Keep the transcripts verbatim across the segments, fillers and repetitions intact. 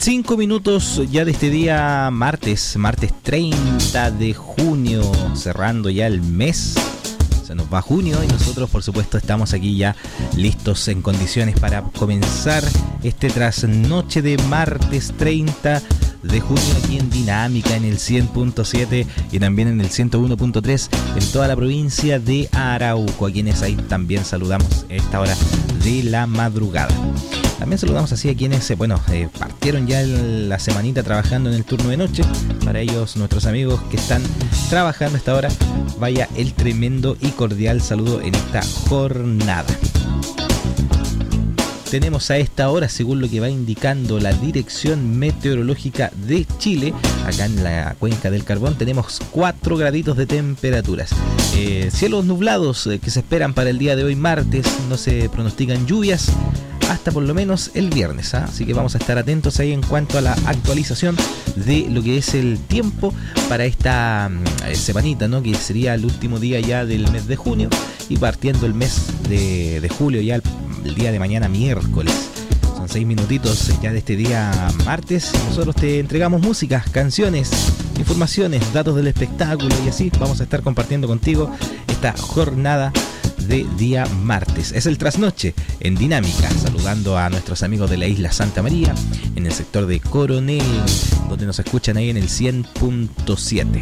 Cinco minutos ya de este día martes, martes treinta de junio, cerrando ya el mes. Se nos va junio y nosotros por supuesto estamos aquí ya listos en condiciones para comenzar este trasnoche de martes treinta de junio aquí en Dinámica, en el cien punto siete y también en el ciento uno punto tres en toda la provincia de Arauco, a quienes ahí también saludamos a esta hora de la madrugada. También saludamos así a quienes, bueno, eh, partieron ya el, la semanita trabajando en el turno de noche. Para ellos, nuestros amigos que están trabajando a esta hora, vaya el tremendo y cordial saludo en esta jornada. Tenemos a esta hora, según lo que va indicando la Dirección Meteorológica de Chile, acá en la Cuenca del Carbón, tenemos cuatro graditos de temperaturas. Eh, cielos nublados eh, que se esperan para el día de hoy martes, no se pronostican lluvias hasta por lo menos el viernes, ¿eh? Así que vamos a estar atentos ahí en cuanto a la actualización de lo que es el tiempo para esta eh, semanita, ¿no? Que sería el último día ya del mes de junio y partiendo el mes de, de julio ya el, el día de mañana miércoles. Son seis minutitos ya de este día martes. Nosotros te entregamos música, canciones, informaciones, datos del espectáculo y así vamos a estar compartiendo contigo esta jornada de día martes. Es el trasnoche en Dinámica, saludando a nuestros amigos de la isla Santa María, en el sector de Coronel, donde nos escuchan ahí en el cien punto siete.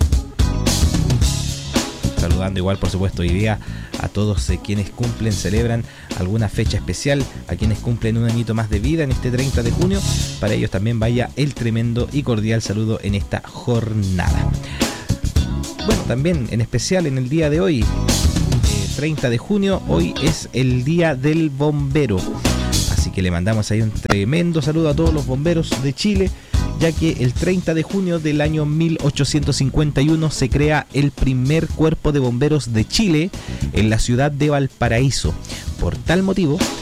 Saludando igual, por supuesto, hoy día a todos eh, quienes cumplen, celebran alguna fecha especial, a quienes cumplen un añito más de vida en este treinta de junio. Para ellos también vaya el tremendo y cordial saludo en esta jornada. Bueno, también en especial en el día de hoy, treinta de junio, hoy es el día del bombero, así que le mandamos ahí un tremendo saludo a todos los bomberos de Chile, ya que el treinta de junio del año mil ochocientos cincuenta y uno se crea el primer cuerpo de bomberos de Chile en la ciudad de Valparaíso. Por tal motivo,